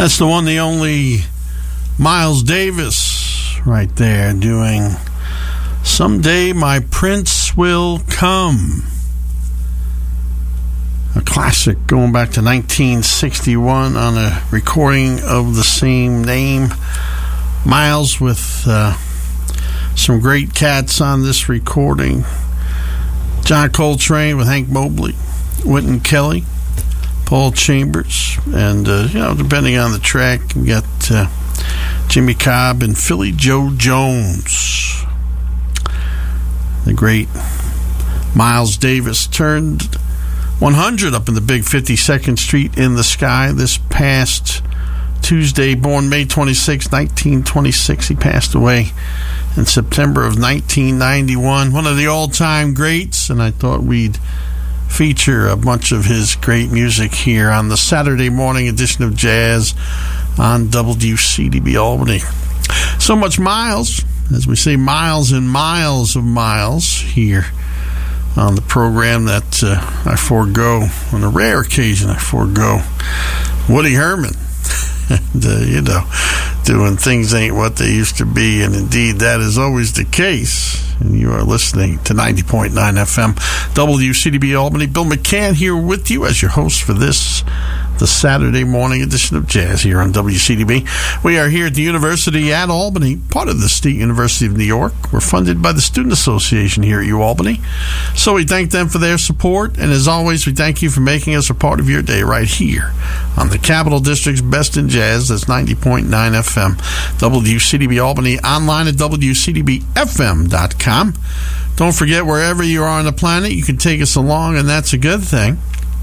That's the one, the only Miles Davis right there doing Someday My Prince Will Come. A classic going back to 1961 on a recording of the same name. Miles with some great cats on this recording. John Coltrane with Hank Mobley, Wynton Kelly, Paul Chambers, and depending on the track, you got Jimmy Cobb and Philly Joe Jones. The great Miles Davis turned 100 up in the big 52nd Street in the Sky this past Tuesday. Born May 26, 1926. He passed away in September of 1991. One of the all-time greats, and I thought we'd feature a bunch of his great music here on the Saturday morning edition of Jazz on WCDB Albany. So much Miles, as we say, miles and miles of miles here on the program, that I forego, on a rare occasion, I forego Woody Herman. And, doing things ain't what they used to be, and indeed that is always the case. And you are listening to 90.9 FM WCDB Albany. Bill McCann here with you as your host for this, the Saturday morning edition of Jazz here on WCDB. We are here at the University at Albany, part of the State University of New York. We're funded by the Student Association here at UAlbany. So we thank them for their support, and as always, we thank you for making us a part of your day right here on the Capital District's Best in Jazz. That's 90.9 FM WCDB Albany, online at WCDBFM.com. Don't forget, wherever you are on the planet, you can take us along, and that's a good thing.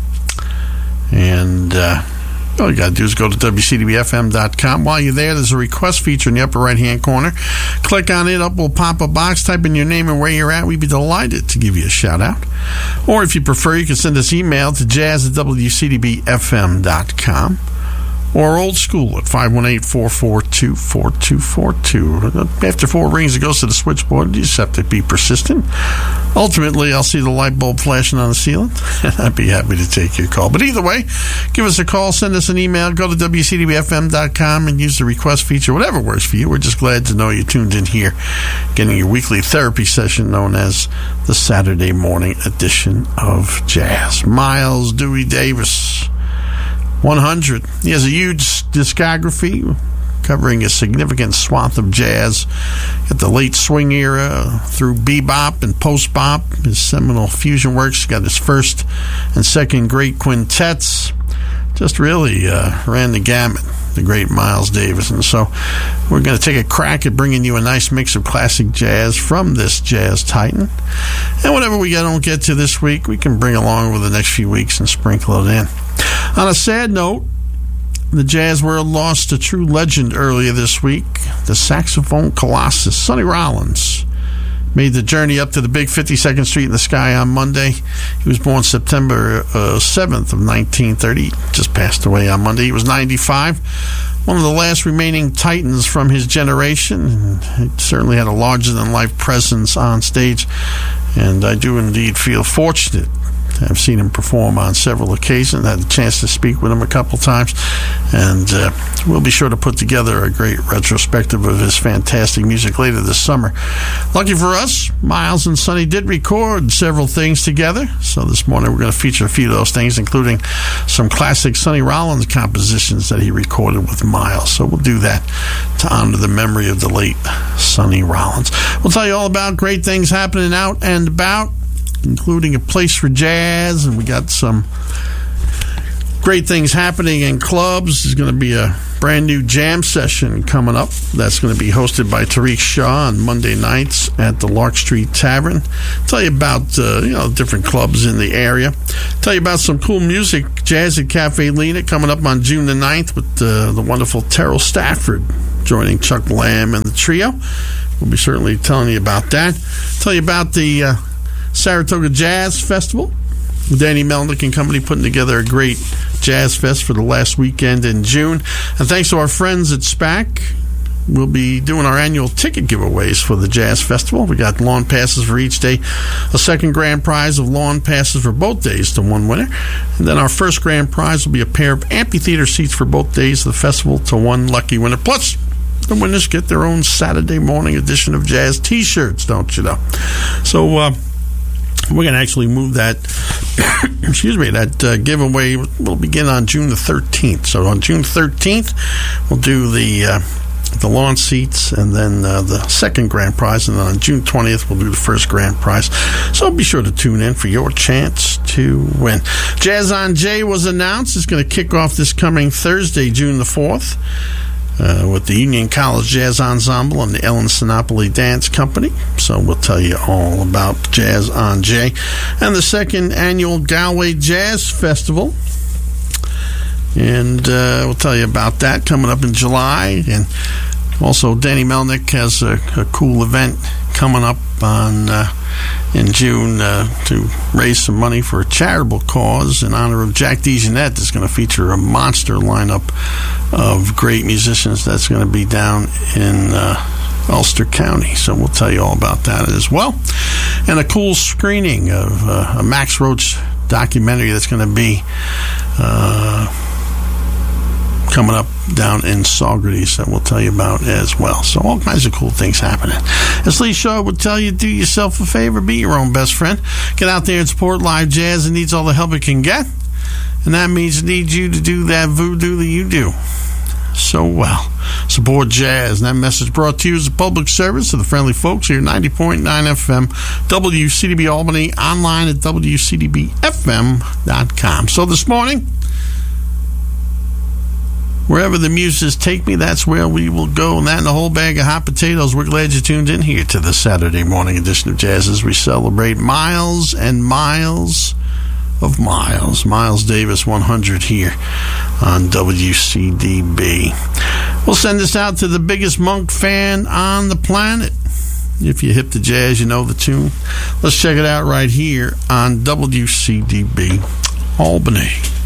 And all you got to do is go to WCDBFM.com. While you're there, there's a request feature in the upper right-hand corner. Click on it. Up will pop a box. Type in your name and where you're at. We'd be delighted to give you a shout-out. Or if you prefer, you can send us email to jazz@WCDBFM.com. Or old school at 518-442-4242. After 4 rings, it goes to the switchboard. You just have to be persistent. Ultimately, I'll see the light bulb flashing on the ceiling, and I'd be happy to take your call. But either way, give us a call, send us an email, go to WCDBFM.com and use the request feature, whatever works for you. We're just glad to know you tuned in here, getting your weekly therapy session known as the Saturday morning edition of Jazz. Miles Dewey Davis, 100. He has a huge discography covering a significant swath of jazz at the late swing era through bebop and post-bop. His seminal fusion works, got his first and second great quintets. Just really ran the gamut, the great Miles Davis. And so we're going to take a crack at bringing you a nice mix of classic jazz from this jazz titan. And whatever we don't get to this week, we can bring along over the next few weeks and sprinkle it in. On a sad note, the jazz world lost a true legend earlier this week. The saxophone colossus, Sonny Rollins, made the journey up to the big 52nd Street in the Sky on Monday. He was born September 7th of 1930. Just passed away on Monday. He was 95. One of the last remaining titans from his generation. He certainly had a larger-than-life presence on stage, and I do indeed feel fortunate. I've seen him perform on several occasions. I had a chance to speak with him a couple times, and we'll be sure to put together a great retrospective of his fantastic music later this summer. Lucky for us, Miles and Sonny did record several things together, so this morning we're going to feature a few of those things, including some classic Sonny Rollins compositions that he recorded with Miles. So we'll do that to honor the memory of the late Sonny Rollins. We'll tell you all about great things happening out and about, including a place for jazz, and we got some great things happening in clubs. There's going to be a brand new jam session coming up that's going to be hosted by Tariq Shaw on Monday nights at the Lark Street Tavern. Tell you about different clubs in the area. Tell you about some cool music, Jazz at Cafe Lena, coming up on June the 9th with the wonderful Terrell Stafford joining Chuck Lamb and the trio. We'll be certainly telling you about that. Tell you about the Saratoga Jazz Festival. Danny Melnick and company putting together a great jazz fest for the last weekend in June. And thanks to our friends at SPAC, we'll be doing our annual ticket giveaways for the Jazz Festival. We got lawn passes for each day, a second grand prize of lawn passes for both days to one winner, and then our first grand prize will be a pair of amphitheater seats for both days of the festival to one lucky winner. Plus, the winners get their own Saturday morning edition of Jazz T-shirts, don't you know? So we're going to actually move that, that giveaway will begin on June the 13th. So on June 13th, we'll do the lawn seats and then the second grand prize, and then on June 20th, we'll do the first grand prize. So be sure to tune in for your chance to win. Jazz on Jay was announced. It's going to kick off this coming Thursday, June the 4th. With the Union College Jazz Ensemble and the Ellen Sinopoli Dance Company. So we'll tell you all about Jazz on Jay. And the second annual Galway Jazz Festival. And we'll tell you about that coming up in July. And also Danny Melnick has a cool event coming up in June to raise some money for a charitable cause in honor of Jack DeJohnette. That's going to feature a monster lineup of great musicians. That's going to be down in Ulster County. So we'll tell you all about that as well. And a cool screening of a Max Roach documentary that's going to be coming up down in Saugerties that we'll tell you about as well. So all kinds of cool things happening. As Lee Shaw would tell you, do yourself a favor, be your own best friend. Get out there and support live jazz. It needs all the help it can get. And that means it needs you to do that voodoo that you do so well. Support jazz. And that message brought to you as a public service to the friendly folks here at 90.9 FM, WCDB Albany, online at WCDBFM.com. So this morning, wherever the muses take me, that's where we will go. And that and a whole bag of hot potatoes. We're glad you tuned in here to the Saturday morning edition of Jazz as we celebrate miles and miles of miles. Miles Davis 100 here on WCDB. We'll send this out to the biggest Monk fan on the planet. If you hip to jazz, you know the tune. Let's check it out right here on WCDB Albany.